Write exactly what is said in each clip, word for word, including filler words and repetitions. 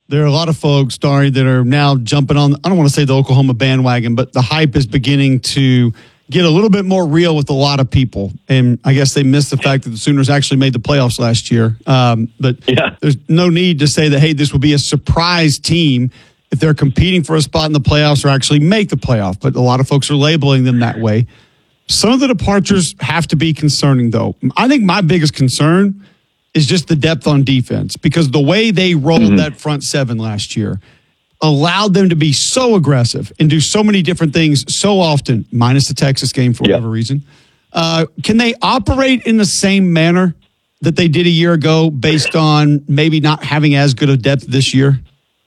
there are a lot of folks, Dari, that are now jumping on, I don't want to say the Oklahoma bandwagon, but the hype is beginning to get a little bit more real with a lot of people. And I guess they missed the fact that the Sooners actually made the playoffs last year. Um, but yeah. there's no need to say that, hey, this will be a surprise team if they're competing for a spot in the playoffs or actually make the playoff. But a lot of folks are labeling them that way. Some of the departures have to be concerning, though. I think my biggest concern is just the depth on defense, because the way they rolled mm-hmm. that front seven last year allowed them to be so aggressive and do so many different things so often, minus the Texas game for whatever yep. reason. Uh, can they operate in the same manner that they did a year ago based on maybe not having as good a depth this year?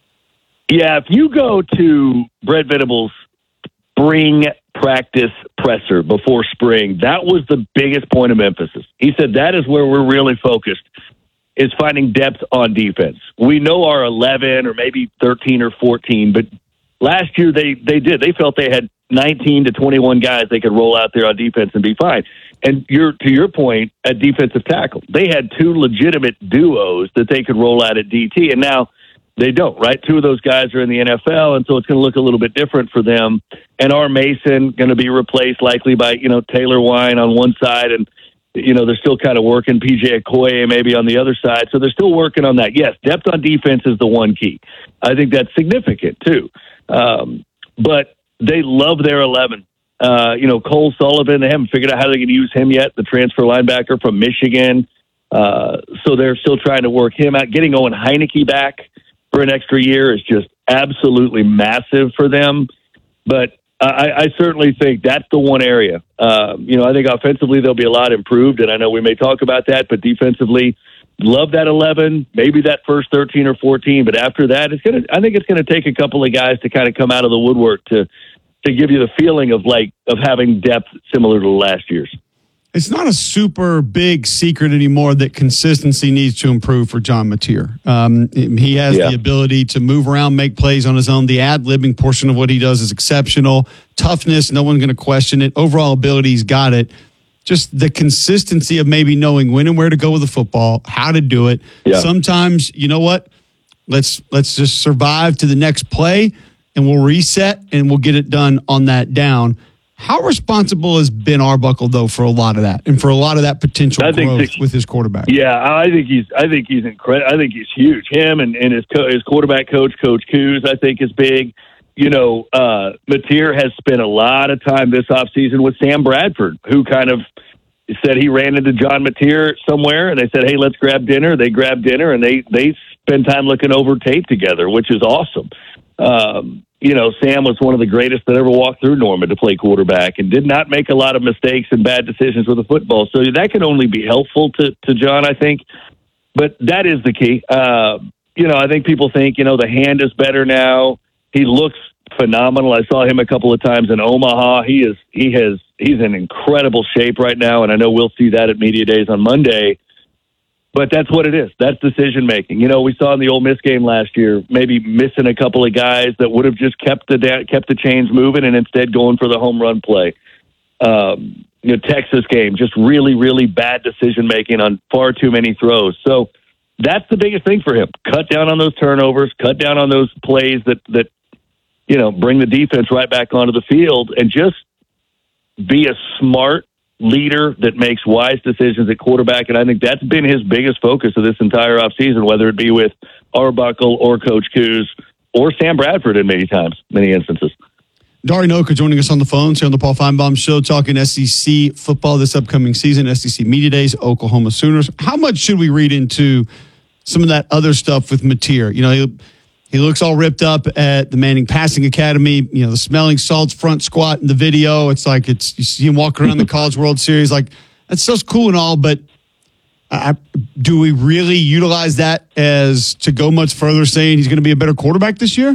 Yeah, if you go to Brent Venables' spring practice presser before spring, that was the biggest point of emphasis. He said that is where we're really focused, is finding depth on defense. We know our eleven or maybe thirteen or fourteen, but last year they, they did. They felt they had nineteen to twenty-one guys they could roll out there on defense and be fine. And you're, to your point, at defensive tackle, they had two legitimate duos that they could roll out at D T, and now they don't, right? Two of those guys are in the N F L, and so it's going to look a little bit different for them. And our Mason going to be replaced likely by, you know, Taylor Wine on one side, and, you know, they're still kind of working P J Okoye maybe on the other side. So they're still working on that. Yes, depth on defense is the one key. I think that's significant, too. Um, but they love their eleven. Uh, you know, Cole Sullivan, they haven't figured out how they can use him yet, the transfer linebacker from Michigan. Uh, so they're still trying to work him out. Getting Owen Heineke back for an extra year is just absolutely massive for them. But I, I certainly think that's the one area. Uh, you know, I think offensively they'll be a lot improved, and I know we may talk about that, but defensively, love that eleven, maybe that first thirteen or fourteen, but after that, it's gonna. I think it's going to take a couple of guys to kind of come out of the woodwork to to give you the feeling of like of having depth similar to last year's. It's not a super big secret anymore that consistency needs to improve for John Mateer. Um, he has yeah. the ability to move around, make plays on his own. The ad-libbing portion of what he does is exceptional. Toughness, no one's going to question it. Overall ability, he's got it. Just the consistency of maybe knowing when and where to go with the football, how to do it. Yeah. Sometimes, you know what? Let's let's just survive to the next play, and we'll reset, and we'll get it done on that down. How responsible has Ben Arbuckle, though, for a lot of that, and for a lot of that potential I growth think the, with his quarterback? Yeah, I think he's. I think he's incredible. I think he's huge. Him and, and his co- his quarterback coach, Coach Coos, I think is big. You know, uh, Mateer has spent a lot of time this offseason with Sam Bradford, who kind of said he ran into John Mateer somewhere, and they said, "Hey, let's grab dinner." They grabbed dinner, and they they spend time looking over tape together, which is awesome. Um, You know, Sam was one of the greatest that ever walked through Norman to play quarterback and did not make a lot of mistakes and bad decisions with the football. So that can only be helpful to, to John, I think. But that is the key. Uh, you know, I think people think, you know, the hand is better now. He looks phenomenal. I saw him a couple of times in Omaha. He is, he has, he's in incredible shape right now. And I know we'll see that at Media Days on Monday. But that's what it is. That's decision making. You know, we saw in the Ole Miss game last year, maybe missing a couple of guys that would have just kept the kept the chains moving, and instead going for the home run play. Um, you know, Texas game, just really, really bad decision making on far too many throws. So that's the biggest thing for him: cut down on those turnovers, cut down on those plays that that you know bring the defense right back onto the field, and just be a smart leader that makes wise decisions at quarterback. And I think that's been his biggest focus of this entire offseason, whether it be with Arbuckle or Coach Coos or Sam Bradford in many times, many instances. Dari Nowkhah joining us on the phone here on the Paul Feinbaum Show, talking S E C football this upcoming season, S E C Media Days, Oklahoma Sooners. How much should we read into some of that other stuff with Mateer? You know, he, he looks all ripped up at the Manning Passing Academy. You know, the smelling salts front squat in the video. It's like it's you see him walking around the College World Series. Like, that stuff's cool and all, but I, do we really utilize that as to go much further, saying he's going to be a better quarterback this year?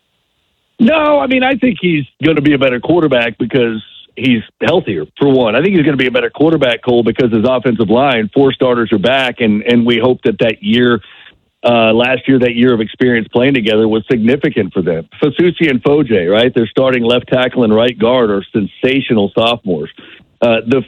No, I mean, I think he's going to be a better quarterback because he's healthier, for one. I think he's going to be a better quarterback, Cole, because his offensive line, four starters are back, and, and we hope that that year – Uh, last year, that year of experience playing together was significant for them. Fasusi and Foje, right? They're starting left tackle and right guard are sensational sophomores. Uh, the fifth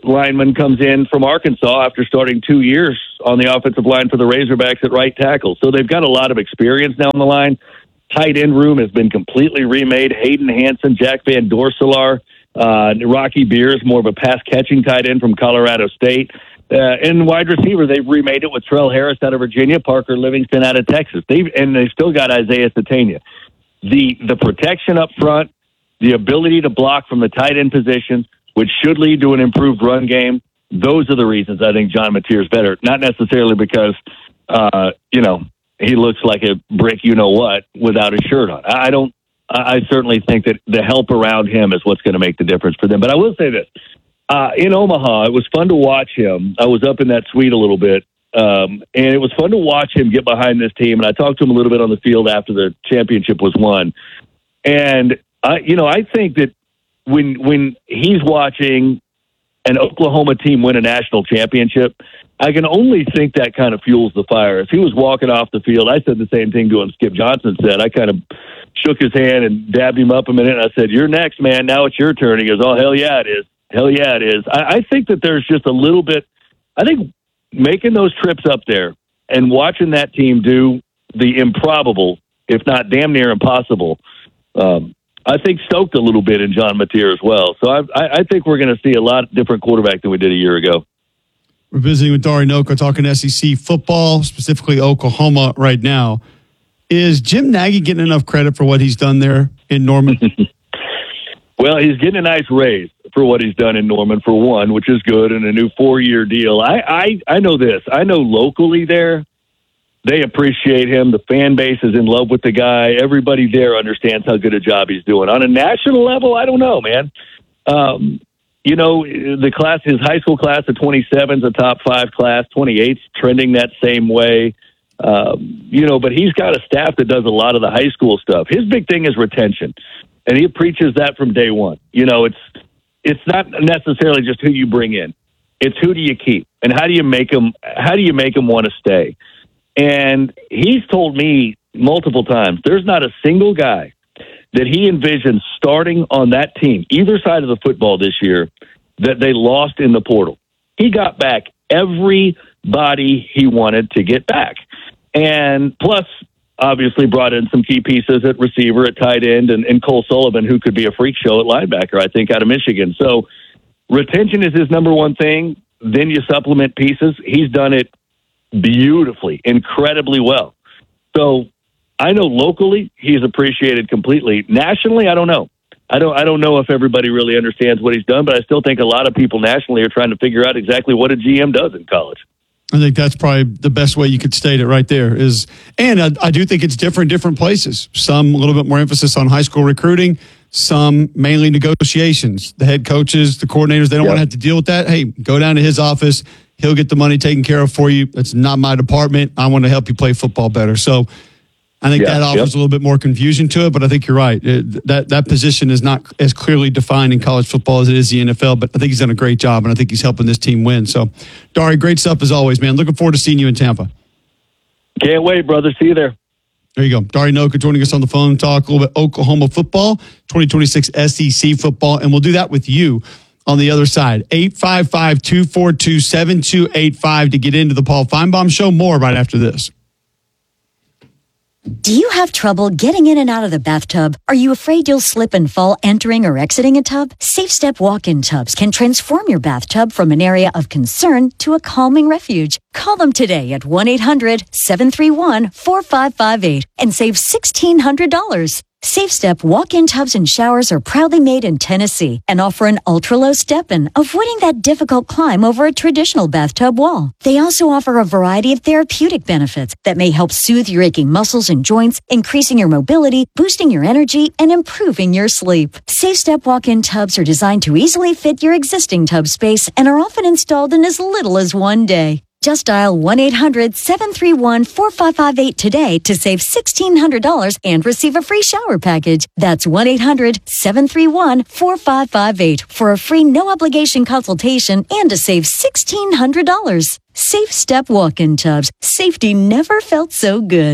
lineman comes in from Arkansas after starting two years on the offensive line for the Razorbacks at right tackle. So they've got a lot of experience down the line. Tight end room has been completely remade. Hayden Hansen, Jack Van Dorselaar, uh, Rocky Beers, more of a pass-catching tight end from Colorado State. Uh, and wide receiver, they've remade it with Trell Harris out of Virginia, Parker Livingston out of Texas. They've, and they've still got Isaiah Satania. The, the protection up front, the ability to block from the tight end position, which should lead to an improved run game, those are the reasons I think John Mateer is better. Not necessarily because, uh, you know, he looks like a brick you-know-what without his shirt on. I don't. I certainly think that the help around him is what's going to make the difference for them. But I will say this. Uh, in Omaha, it was fun to watch him. I was up in that suite a little bit, um, and it was fun to watch him get behind this team. And I talked to him a little bit on the field after the championship was won. And, I, you know, I think that when when he's watching an Oklahoma team win a national championship, I can only think that kind of fuels the fire. If he was walking off the field, I said the same thing to him Skip Johnson said. I kind of shook his hand and dabbed him up a minute, and I said, "You're next, man. Now it's your turn." He goes, "Oh, hell yeah, it is. Hell yeah, it is." I, I think that there's just a little bit, I think making those trips up there and watching that team do the improbable, if not damn near impossible, um, I think stoked a little bit in John Mateer as well. So I, I, I think we're going to see a lot different quarterback than we did a year ago. We're visiting with Dari Nowkhah, talking S E C football, specifically Oklahoma right now. Is Jim Nagy getting enough credit for what he's done there in Norman? Well, he's getting a nice raise for what he's done in Norman, for one, which is good, and a new four-year deal. I, I, I know this. I know locally there, they appreciate him. The fan base is in love with the guy. Everybody there understands how good a job he's doing. On a national level, I don't know, man. Um, you know, the class, his high school class of twenty-seven is a top five class. twenty-eight's trending that same way. Um, you know, but he's got a staff that does a lot of the high school stuff. His big thing is retention, and he preaches that from day one. You know, it's it's not necessarily just who you bring in; it's who do you keep, and how do you make them? How do you make them want to stay? And he's told me multiple times there's not a single guy that he envisions starting on that team, either side of the football this year, that they lost in the portal. He got back everybody he wanted to get back. And plus, obviously, brought in some key pieces at receiver, at tight end, and, and Cole Sullivan, who could be a freak show at linebacker, I think, out of Michigan. So retention is his number one thing. Then you supplement pieces. He's done it beautifully, incredibly well. So I know locally he's appreciated completely. Nationally, I don't know. I don't I don't know if everybody really understands what he's done, but I still think a lot of people nationally are trying to figure out exactly what a G M does in college. I think that's probably the best way you could state it right there is, and I, I do think it's different in different places. Some a little bit more emphasis on high school recruiting, some mainly negotiations. The head coaches, the coordinators, they don't yep. want to have to deal with that. Hey, go down to his office. He'll get the money taken care of for you. That's not my department. I want to help you play football better. So I think yeah, that offers yep. a little bit more confusion to it, but I think you're right. It, that that position is not as clearly defined in college football as it is the N F L, but I think he's done a great job, and I think he's helping this team win. So, Dari, great stuff as always, man. Looking forward to seeing you in Tampa. Can't wait, brother. See you there. There you go. Dari Nowkhah joining us on the phone, talk a little bit Oklahoma football, twenty twenty-six S E C football, and we'll do that with you on the other side. eight five five, two four two, seven two eight five to get into the Paul Feinbaum Show. More right after this. Do you have trouble getting in and out of the bathtub? Are you afraid you'll slip and fall entering or exiting a tub? SafeStep walk-in tubs can transform your bathtub from an area of concern to a calming refuge. Call them today at one eight hundred, seven three one, four five five eight and save sixteen hundred dollars. SafeStep walk-in tubs and showers are proudly made in Tennessee and offer an ultra-low step-in, avoiding that difficult climb over a traditional bathtub wall. They also offer a variety of therapeutic benefits that may help soothe your aching muscles and joints, increasing your mobility, boosting your energy, and improving your sleep. SafeStep walk-in tubs are designed to easily fit your existing tub space and are often installed in as little as one day. Just dial one eight hundred, seven three one, four five five eight today to save sixteen hundred dollars and receive a free shower package. That's one eight hundred, seven three one, four five five eight for a free no-obligation consultation and to save sixteen hundred dollars. Safe Step walk-in tubs. Safety never felt so good.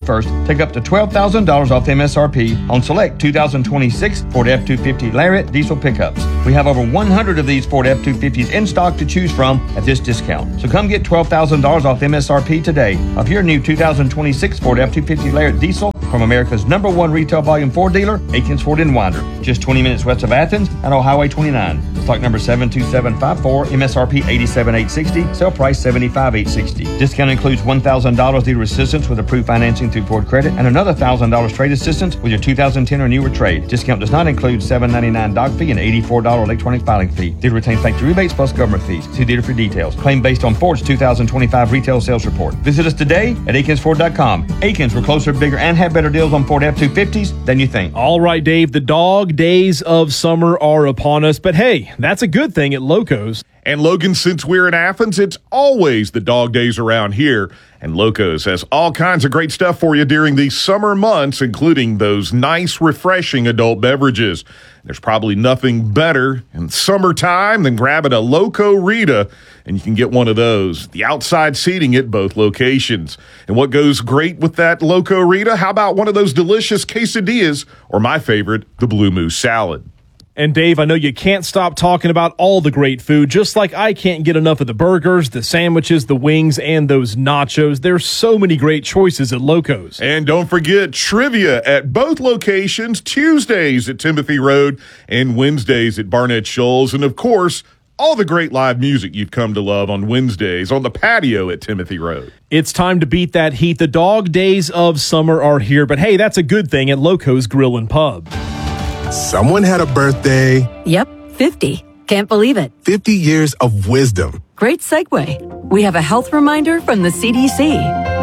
First, take up to twelve thousand dollars off M S R P on select two thousand twenty-six Ford F two fifty Lariat diesel pickups. We have over one hundred of these Ford F two fifties in stock to choose from at this discount. So come get twelve thousand dollars off M S R P today of your new two thousand twenty-six Ford F two fifty Lariat diesel from America's number one retail volume Ford dealer, Aikens Ford in Winder. Just twenty minutes west of Athens and on Highway twenty-nine. Stock number seven two seven five four, M S R P eighty-seven thousand eight hundred sixty dollars, sale price seventy-five thousand eight hundred sixty dollars. Discount includes one thousand dollars dealer assistance with approved financing through Ford Credit and another one thousand dollars trade assistance with your two thousand ten or newer trade. Discount does not include seven dollars and ninety-nine cents doc fee and eighty-four dollars electronic filing fee. Dealer retains factory rebates plus government fees. See dealer for details. Claim based on Ford's two thousand twenty-five retail sales report. Visit us today at Aikens Ford dot com. Aikens, we're closer, bigger, and have better deals on Ford F two fifties than you think. All right, Dave, the dog days of summer are upon us, but hey, that's a good thing at Locos. And Logan, since we're in Athens, it's always the dog days around here. And Locos has all kinds of great stuff for you during these summer months, including those nice, refreshing adult beverages. There's probably nothing better in summertime than grabbing a Loco Rita, and you can get one of those. The outside seating at both locations. And what goes great with that Loco Rita? How about one of those delicious quesadillas, or my favorite, the Blue Moose salad? And Dave, I know you can't stop talking about all the great food, just like I can't get enough of the burgers, the sandwiches, the wings, and those nachos. There's so many great choices at Locos. And don't forget trivia at both locations, Tuesdays at Timothy Road and Wednesdays at Barnett Shoals. And of course, all the great live music you've come to love on Wednesdays on the patio at Timothy Road. It's time to beat that heat. The dog days of summer are here, but hey, that's a good thing at Locos Grill and Pub. Someone had a birthday. Yep, fifty. Can't believe it. fifty years of wisdom. Great segue. We have a health reminder from the C D C.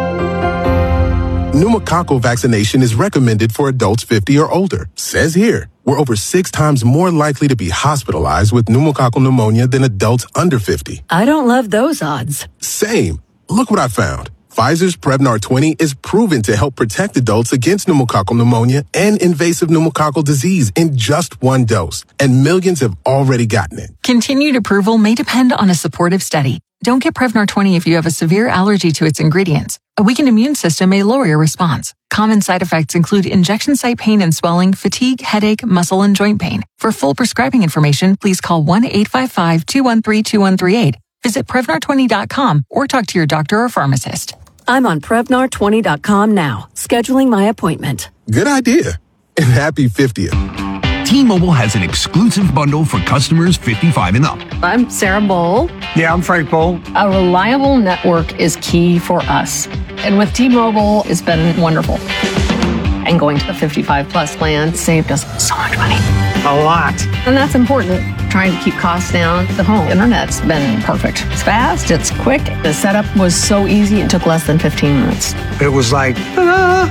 Pneumococcal vaccination is recommended for adults fifty or older. Says here, we're over six times more likely to be hospitalized with pneumococcal pneumonia than adults under fifty. I don't love those odds. Same. Look what I found. Pfizer's Prevnar twenty is proven to help protect adults against pneumococcal pneumonia and invasive pneumococcal disease in just one dose. And millions have already gotten it. Continued approval may depend on a supportive study. Don't get Prevnar twenty if you have a severe allergy to its ingredients. A weakened immune system may lower your response. Common side effects include injection site pain and swelling, fatigue, headache, muscle, and joint pain. For full prescribing information, please call one eight five five, two one three, two one three eight. Visit Prevnar twenty dot com or talk to your doctor or pharmacist. I'm on Prevnar twenty dot com now, scheduling my appointment. Good idea. And happy fiftieth. T-Mobile has an exclusive bundle for customers fifty-five and up. I'm Sarah Bowl. Yeah, I'm Frank Bowl. A reliable network is key for us. And with T-Mobile, it's been wonderful. And going to the fifty-five plus plan saved us so much money. A lot. And that's important. Trying to keep costs down. The home internet's been perfect. It's fast, it's quick. The setup was so easy, it took less than fifteen minutes. It was like, ah.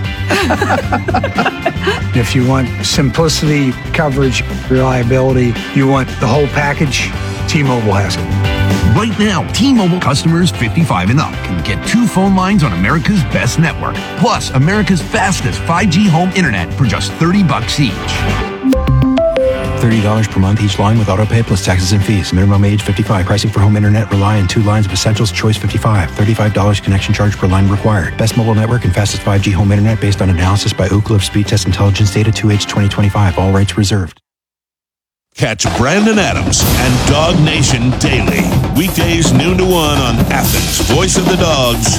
If you want simplicity, coverage, reliability, you want the whole package, T-Mobile has it. Right now, T-Mobile customers fifty-five and up can get two phone lines on America's best network, plus America's fastest five G home internet for just thirty bucks each. thirty dollars per month each line with autopay plus taxes and fees. Minimum age fifty-five. Pricing for home internet rely on two lines of essentials. Choice fifty-five. thirty-five dollars connection charge per line required. Best mobile network and fastest five G home internet based on analysis by Ookla of Speed Test Intelligence Data two H twenty twenty-five. All rights reserved. Catch Brandon Adams and Dog Nation daily. Weekdays noon to one on Athens' Voice of the Dogs.